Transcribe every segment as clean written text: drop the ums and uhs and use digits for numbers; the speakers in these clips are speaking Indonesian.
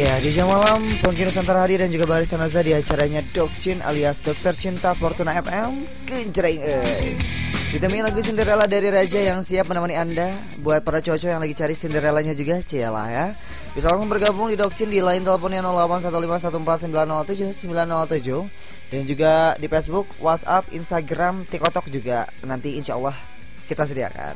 Ya, di jam malam Pongki Nusantara hadir dan juga Barisan Naza di acaranya Dokcin alias Dokter Cinta Fortuna FM. Kencreng ditemani lagu Cinderella dari Raja yang siap menemani Anda. Buat para cowok yang lagi cari Cinderellanya juga, cialah ya. Bisa langsung bergabung di Dokcin di line teleponnya 081514907907 dan juga di Facebook, WhatsApp, Instagram, TikTok juga nanti insya Allah kita sediakan.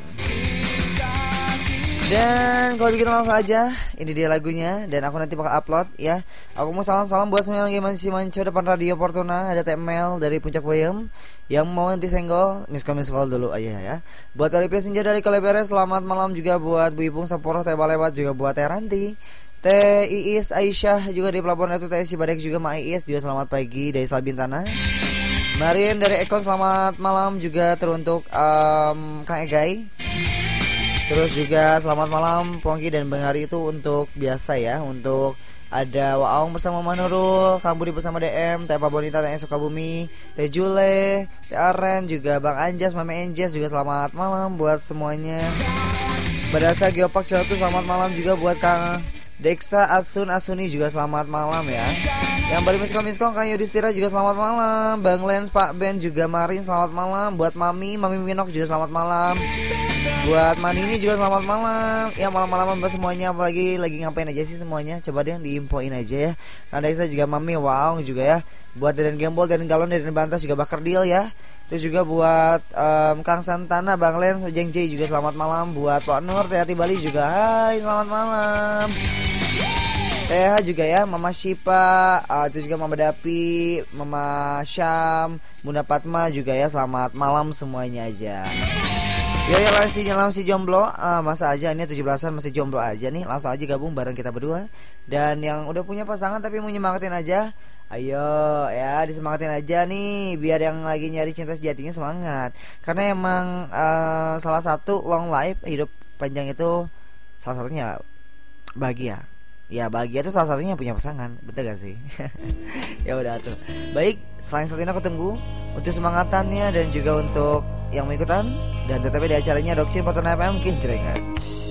Dan kalau begitu langsung aja, ini dia lagunya dan aku nanti bakal upload ya. Aku mau salam-salam buat semua yang masih manco depan radio Fortuna. Ada TML dari Puncak Bayam yang mau nanti senggol, miss call dulu aja ya. Buat Kali Senja dari Kalebere, selamat malam juga buat Bu Ipung Samporo, Teh Balewat juga buat Teh Ranti, Teh Iis Aisyah juga di pelabuhan itu, Teh Sibarek juga Ma Iis juga selamat pagi dari Salbintana. Marian dari Ekon selamat malam juga teruntuk Kang Egai. Terus juga selamat malam Pongki dan Bang Hari itu untuk biasa ya. Untuk ada Waong bersama Manurul, Kang Budi bersama DM, Teh Pak Bonita, Teh Sukabumi, Teh Jule, Teh Aren, juga Bang Anjas, Mame Anjas juga selamat malam buat semuanya. Berdasa Geopark Ciletu selamat malam juga buat Kang Deksa Asuni juga selamat malam ya. Yang balik miskom Kang Yudhistira juga selamat malam. Bang Lens, Pak Ben juga Marin selamat malam. Buat Mami Minok juga selamat malam. Buat Manini juga selamat malam. Ya malam-malaman buat semuanya, apalagi lagi ngapain aja sih semuanya. Coba deh diinfoin aja ya. Ada saya juga Mami Wow juga ya. Buat Deden Gembol, Deden Galon, Deden Bantas juga Bakar Deal ya. Terus juga buat Kang Santana, Bang Lens, Jeng J juga selamat malam. Buat Pak Nur, Teh Ati Bali juga hai selamat malam. Teh juga ya, Mama Shipa, itu juga Mama Dapi, Mama Syam, Bunda Fatma juga ya, selamat malam semuanya aja. Ya masih jomblo, masa aja ini 17-an masih jomblo aja nih, langsung aja gabung bareng kita berdua. Dan yang udah punya pasangan tapi mau nyemangatin aja, ayo ya disemangatin aja nih, biar yang lagi nyari cinta sejatinya semangat. Karena emang salah satu long life, hidup panjang itu salah satunya bahagia. Ya bahagia itu salah satunya punya pasangan, betul gak sih? Ya udah tuh. Baik, selain satu ini aku tunggu untuk semangatannya dan juga untuk yang mau ikutan dan tetapnya di acaranya Dokcin Fortuna FM Kincrengan.